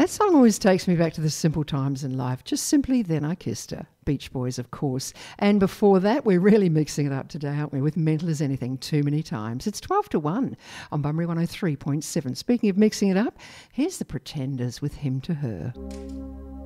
That song always takes me back to the simple times in life. Just simply Then I Kissed Her. Beach Boys, of course. And before that, we're really mixing it up today, aren't we, with Mental as Anything, Too Many Times. It's 12 to 1 on Bunbury 103.7. Speaking of mixing it up, here's the Pretenders with Him to Her.